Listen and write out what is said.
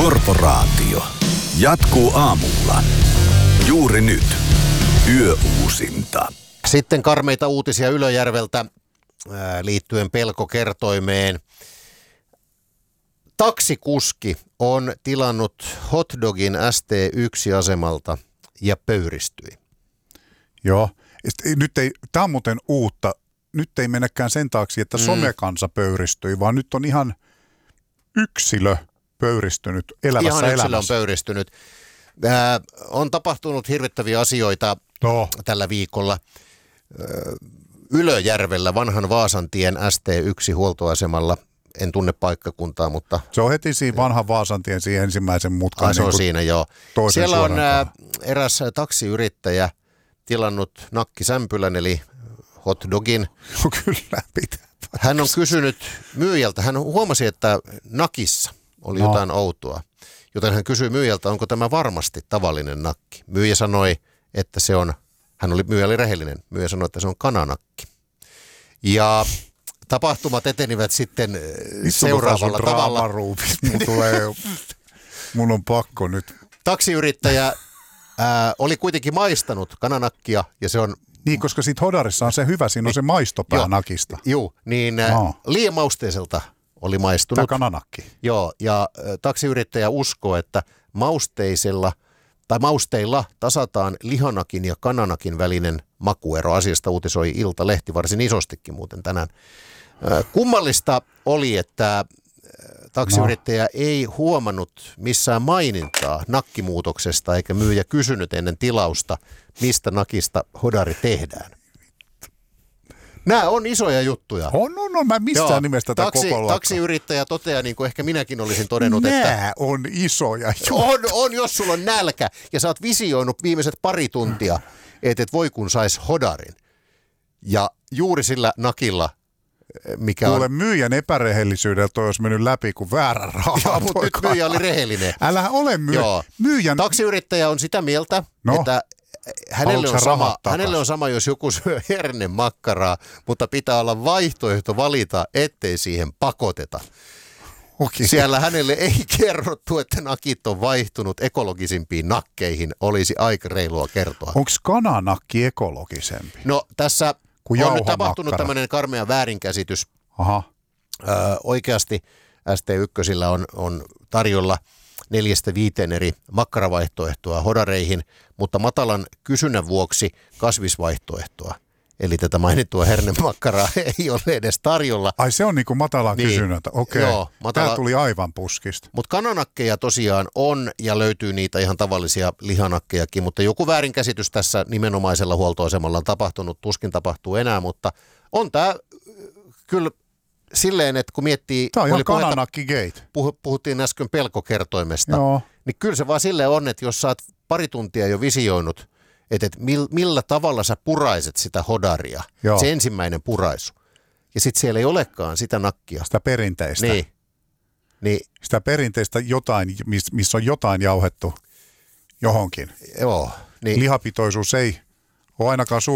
Korporaatio jatkuu aamulla. Juuri nyt. Yöuusinta. Sitten karmeita uutisia Ylöjärveltä liittyen pelkokertoimeen. Taksikuski on tilannut hotdogin ST1-asemalta ja pöyristyi. Joo. Tämä on muuten uutta. Nyt ei mennäkään sen taakse, että somekansa pöyristyi, vaan nyt on ihan yksilö pöyristynyt elävässä elämässä. Ihan yksilö on pöyristynyt. On tapahtunut hirvittäviä asioita tällä viikolla. Ylöjärvellä vanhan Vaasantien ST1-huoltoasemalla. En tunne paikkakuntaa, mutta... Se on heti siinä vanhan Vaasantien siinä ensimmäisen mutkan. Se on siinä, joo. Siellä on eräs taksiyrittäjä tilannut nakkisämpylän, eli hotdogin. No kyllä, pitää. Hän on kysynyt myyjältä, hän huomasi, että nakissa oli jotain outoa. Joten hän kysyi myyjältä, onko tämä varmasti tavallinen nakki. Myyjä sanoi, että se on, myyjä oli rehellinen, myyjä sanoi, että se on kananakki. Ja tapahtumat etenivät sitten seuraavalla tavalla. Mun on pakko nyt. Taksiyrittäjä oli kuitenkin maistanut kananakkia ja se on... Niin, koska siitä hodarissa on se hyvä, siinä on se maistopää nakista. Joo, niin liian mausteiselta oli maistunut. Tämä kananakki. Joo, ja taksiyrittäjä uskoo, että mausteilla tasataan lihanakin ja kananakin välinen makuero. Asiasta uutisoi Iltalehti varsin isostikin muuten tänään. Kummallista oli, että taksiyrittäjä ei huomannut missään mainintaa nakkimuutoksesta, eikä myyjä kysynyt ennen tilausta, mistä nakista hodari tehdään. Nämä on isoja juttuja. On, mä missään nimestä tätä koko luokkaa. Taksiyrittäjä toteaa, niin kuin ehkä minäkin olisin todennut, että... Nämä on isoja juttuja. On, jos sulla on nälkä ja sä oot visioinut viimeiset pari tuntia, että voi kun sais hodarin. Ja juuri sillä nakilla, mikä kuule, myyjän epärehellisyydeltä olisi mennyt läpi kuin väärä raha. Joo, mutta nyt myyjä oli rehellinen. Älä ole myyjän. Taksiyrittäjä on sitä mieltä, että hänelle on sama, jos joku syö hernemakkaraa, mutta pitää olla vaihtoehto valita, ettei siihen pakoteta. Okay. Siellä hänelle ei kerrottu, että nakit on vaihtunut ekologisimpiin nakkeihin. Olisi aika reilua kertoa. Onko kananakki ekologisempi? No tässä on nyt tapahtunut tämmöinen karmea väärinkäsitys. Aha. Oikeasti ST1 on tarjolla 4-5 eri makkaravaihtoehtoa hodareihin, mutta matalan kysynnän vuoksi kasvisvaihtoehtoa. Eli tätä mainittua hernemakkaraa ei ole edes tarjolla. Ai se on niinku matalan kysynnältä, okei. Tämä tuli aivan puskista. Mutta kananakkeja tosiaan on ja löytyy niitä ihan tavallisia lihanakkejakin, mutta joku väärinkäsitys tässä nimenomaisella huoltoasemalla on tapahtunut, tuskin tapahtuu enää, mutta on tämä kyllä silleen, että kun miettii... Tämä on ihan kananakkigate. Puhuttiin äsken pelkokertoimesta, niin kyllä se vaan silleen on, että jos sä oot pari tuntia jo visioinut, että millä tavalla sä puraiset sitä hodaria, se ensimmäinen puraisu. Ja sitten siellä ei olekaan sitä nakkia. Sitä perinteistä. Niin. Sitä perinteistä jotain, missä on jotain jauhettu johonkin. Joo. Niin. Lihapitoisuus ei ole ainakaan